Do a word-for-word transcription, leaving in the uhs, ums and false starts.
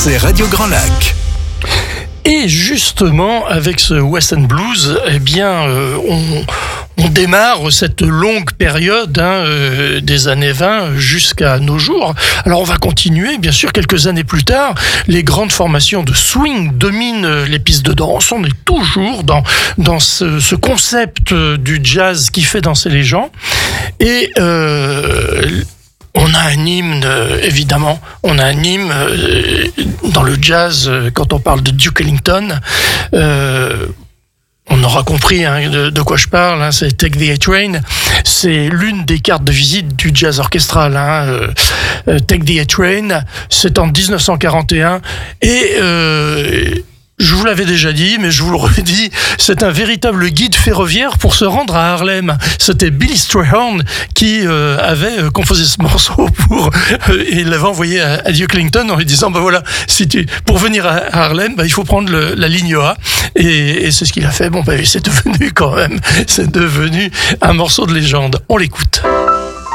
C'est Radio Grand Lac. Et justement, avec ce West End Blues, eh bien, euh, on, on démarre cette longue période hein, euh, des années vingt jusqu'à nos jours. Alors, on va continuer, bien sûr, quelques années plus tard. Les grandes formations de swing dominent les pistes de danse. On est toujours dans, dans ce, ce concept du jazz qui fait danser les gens. Et... Euh, On a un hymne, euh, évidemment, on a un hymne euh, dans le jazz, euh, quand on parle de Duke Ellington, euh, on aura compris hein, de, de quoi je parle, hein, c'est Take the A-Train, c'est l'une des cartes de visite du jazz orchestral. Hein, euh, Take the A-Train, c'est en dix-neuf cent quarante et un, et... Euh, je vous l'avais déjà dit, mais je vous le redis, c'est un véritable guide ferroviaire pour se rendre à Harlem. C'était Billy Strayhorn qui euh, avait euh, composé ce morceau pour, euh, et il l'avait envoyé à, à Duke Ellington en lui disant, bah voilà, si tu, pour venir à Harlem, bah, il faut prendre le, la ligne A. Et, et c'est ce qu'il a fait. Bon, bah, c'est devenu quand même, c'est devenu un morceau de légende. On l'écoute.